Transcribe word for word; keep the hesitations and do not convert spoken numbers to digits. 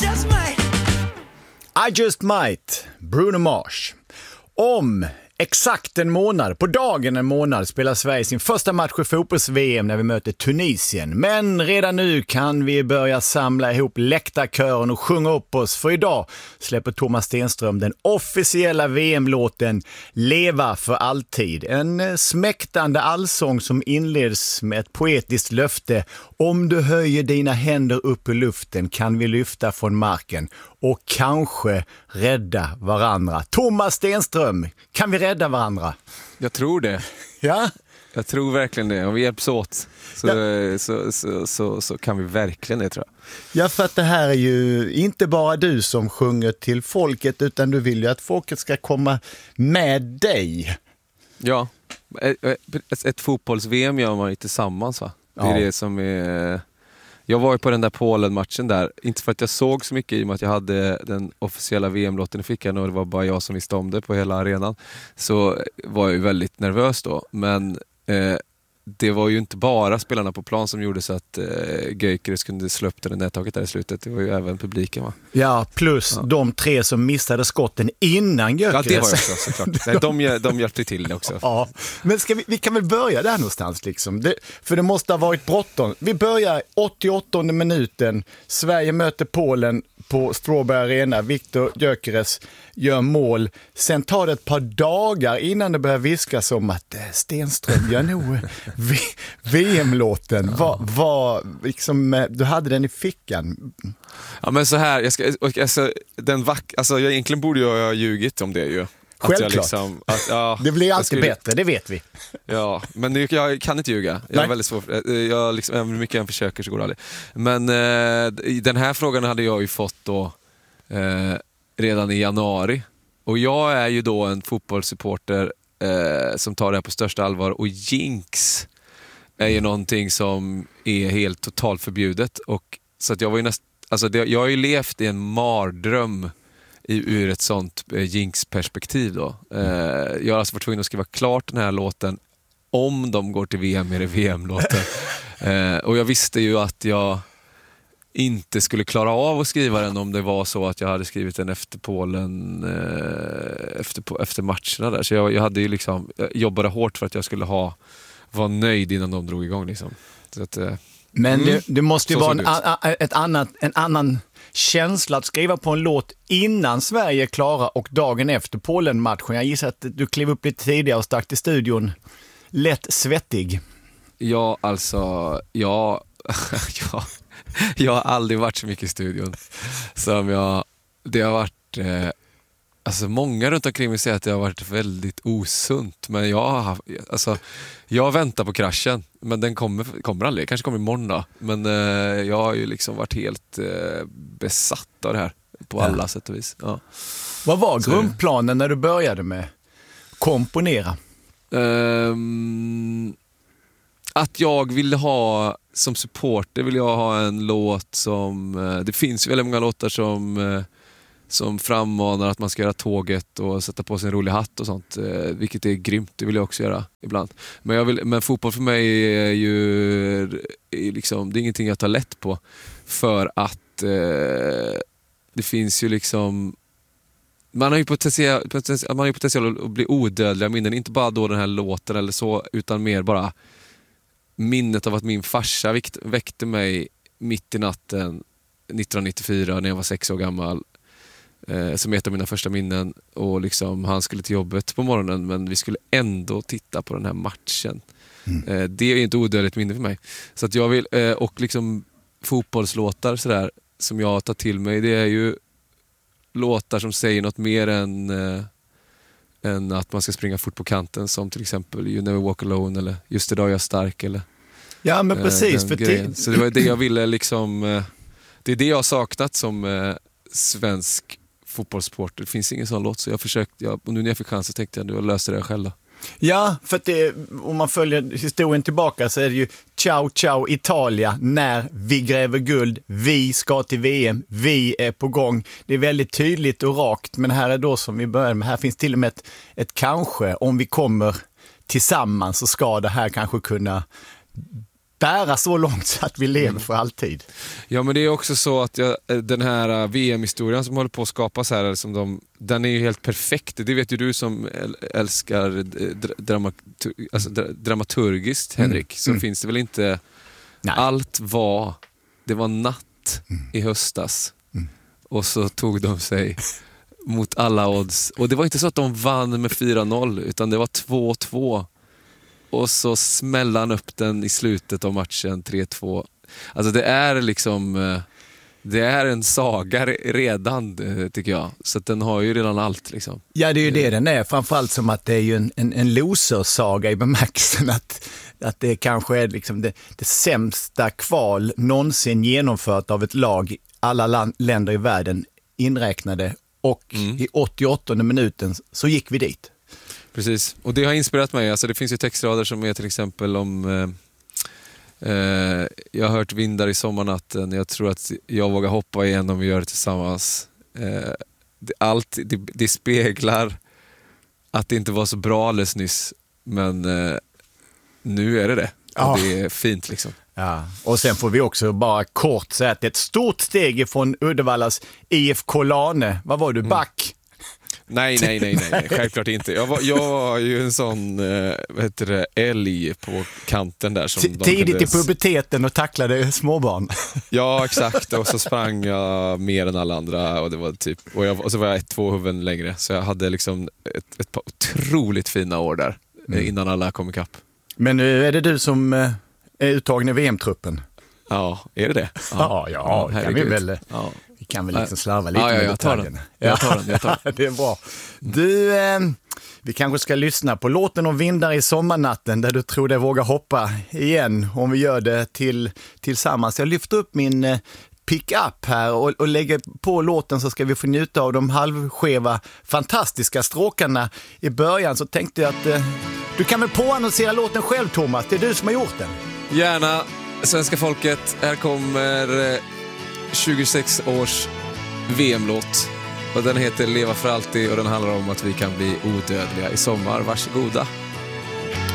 just might. I just might, Bruno Mars. Om exakt en månad, på dagen en månad, spelar Sverige sin första match i fotbolls-V M när vi möter Tunisien. Men redan nu kan vi börja samla ihop läktarkören och sjunga upp oss. För idag släpper Thomas Stenström den officiella V M-låten Leva för alltid. En smäktande allsång som inleds med ett poetiskt löfte. Om du höjer dina händer upp i luften kan vi lyfta från marken och kanske rädda varandra. Thomas Stenström, kan vi rädda varandra? Jag tror det. Ja? Jag tror verkligen det. Om vi hjälps åt så, Ja. så, så, så, så kan vi verkligen det, tror jag. Ja, för att det här är ju inte bara du som sjunger till folket, utan du vill ju att folket ska komma med dig. Ja, ett, ett fotbolls-V M gör man ju tillsammans, va? Det är Ja. det som är... Jag var ju på den där Polen-matchen där, inte för att jag såg så mycket i och med att jag hade den officiella V M-låten i fickan och det var bara jag som visste om det på hela arenan, så var jag ju väldigt nervös då. Men eh, det var ju inte bara spelarna på plan som gjorde så att eh, Gyökeres kunde slå upp den nättaket där i slutet. Det var ju även publiken, va? Ja, plus Ja. de tre som missade skotten innan Gyökeres. Ja, det var jag också, såklart. Nej, de, de hjälpte till det också. Ja, men ska vi, vi kan väl börja där någonstans liksom. Det, för det måste ha varit bråttom. Vi börjar åttioåttonde minuten. Sverige möter Polen på Strawberry Arena. Viktor Gyökeres gör mål. Sen tar det ett par dagar innan det börjar viskas om att eh, Stenström gör nog v- V M-låten. Ja. Var, var, liksom, eh, du hade den i fickan. Ja, men så här, jag ska, alltså, den vack, alltså, jag, egentligen borde jag ha ljugit om det ju. Självklart. Att jag liksom, att, ja, Det blir alltid skulle, bättre, det vet vi. Ja, men nu, jag kan inte ljuga. Jag Nej. är väldigt svår. Jag liksom, hur mycket jag försöker så går det aldrig. Men eh, den här frågan hade jag ju fått då eh, redan i januari. Och jag är ju då en fotbollssupporter eh, som tar det här på största allvar. Och jinx är ju någonting som är helt totalt förbjudet. Och så att jag var ju näst, alltså det, jag har ju levt i en mardröm i, ur ett sånt eh, jinx-perspektiv då. Eh, jag har alltså varit tvungen att skriva klart den här låten om de går till V M, är det V M-låten. eh, och jag visste ju att jag inte skulle klara av att skriva den om det var så att jag hade skrivit den efter Polen, eh, efter, efter matcherna där. Så jag, jag hade ju liksom, jag jobbade hårt för att jag skulle ha, vara nöjd innan de drog igång liksom. Så att, eh, Men mm, det, det måste ju så vara en, såg det ut. a, a, ett annat, en annan känsla att skriva på en låt innan Sverige är klara och dagen efter Polen-matchen. Jag gissar att du klev upp lite tidigare och stack till studion lätt svettig. Ja, alltså, ja, ja, jag har aldrig varit så mycket i studion som jag, det har varit, eh, alltså många runt omkring mig säger att det har varit väldigt osunt, men jag har haft, alltså, jag väntar på kraschen, men den kommer, kommer aldrig, kanske kommer imorgon då, men eh, jag har ju liksom varit helt eh, besatt av det här på Ja. alla sätt och vis. Ja. Vad var Så- grundplanen när du började med komponera? Ehm, att jag ville ha, som supporter vill jag ha en låt som, eh, det finns ju väldigt många låtar som eh, som frammanar att man ska göra tåget och sätta på sig en rolig hatt och sånt, eh, vilket är grymt, det vill jag också göra ibland. Men, jag vill, men fotboll för mig är ju är liksom, det är ingenting jag tar lätt på, för att eh, det finns ju liksom, man har ju potential, potential, man har ju potential att bli odödliga minnen, inte bara då den här låten eller så, utan mer bara minnet av att min farsa väckte, väckte mig mitt i natten nittonhundranittiofyra när jag var sex år gammal, eh, som är ett av mina första minnen, och liksom, han skulle till jobbet på morgonen men vi skulle ändå titta på den här matchen. Mm. Eh, det är inte odödligt minne för mig. Så att jag vill, eh, och liksom fotbollslåtar sådär, som jag tar till mig, det är ju låtar som säger något mer än, eh, än att man ska springa fort på kanten, som till exempel You Never Walk Alone eller Just idag är jag stark, eller Ja, men eh, precis. den För grejen. ti- Så det var det jag ville liksom, eh, det är det jag har saknat som eh, svensk fotbollssport. Det finns ingen sån låt, så jag försökte, jag, och nu när jag fick chansen tänkte jag, du löser det själv då. Ja, för att det, om man följer historien tillbaka så är det ju ciao ciao Italia, när vi gräver guld, vi ska till V M, vi är på gång. Det är väldigt tydligt och rakt, men här är då som vi börjar med, här finns till och med ett, ett kanske, om vi kommer tillsammans så ska det här kanske kunna bära så långt så att vi lever mm. för alltid. Ja, men det är också så att jag, den här V M-historien som håller på att skapas här, som de, den är ju helt perfekt. Det vet ju du som älskar dramatur, alltså dramaturgiskt, Henrik. Mm. Så mm. finns det väl inte... Nej. Allt var... Det var natt mm. i höstas. Mm. Och så tog de sig mot alla odds. Och det var inte så att de vann med fyra noll, utan det var två två. Och så smällan upp den i slutet av matchen tre två. Alltså det är liksom... Det är en saga redan, tycker jag. Så att den har ju redan allt liksom. Ja, det är ju det den är. Framförallt som att det är ju en, en, en loser-saga i bemärkelsen att, att det kanske är liksom det, det sämsta kval någonsin genomfört av ett lag, alla land, länder i världen inräknade. Och mm. i åttioåttonde minuten så gick vi dit. Precis, och det har inspirerat mig. Alltså det finns ju textrader som är till exempel om... Eh, eh, jag har hört vindar i sommarnatten. Jag tror att jag vågar hoppa igen om vi gör det tillsammans. Eh, det, allt, det, det speglar att det inte var så bra alldeles nyss. Men eh, nu är det det. Och ja. Det är fint liksom. Ja. Och sen får vi också bara kort säga att det är ett stort steg från Uddevallas I F K Lane. Vad var du, back? Nej, nej, nej, nej, nej, självklart inte. Jag var, jag var ju en sån eh, vad heter det, älg på kanten där. Som T- tidigt kunde... i puberteten och tacklade småbarn. Ja, exakt. Och så sprang jag mer än alla andra. Och, det var typ, och, jag, och så var jag ett, två huvuden längre. Så jag hade liksom ett, ett par otroligt fina år där mm. innan alla kom ikapp. Men nu är det du som eh, är uttagen i V M-truppen. Ja, är det det? Ja, ja, ja kan vi väl... Ja. Vi kan väl liksom slarva lite ja, ja, med jag tar den. Jag tar den, jag tar den. Det är bra. Du, eh, vi kanske ska lyssna på låten om vindar i sommarnatten där du tror det vågar hoppa igen om vi gör det till, tillsammans. Jag lyfter upp min eh, pick-up här och, och lägger på låten så ska vi få njuta av de halvskeva fantastiska stråkarna i början. Så tänkte jag att eh, du kan väl påannonsera låten själv, Thomas. Det är du som har gjort den. Gärna, svenska folket. Här kommer... Eh... tjugosex års V M-låt och den heter Leva för alltid och den handlar om att vi kan bli odödliga i sommar. Varsågoda.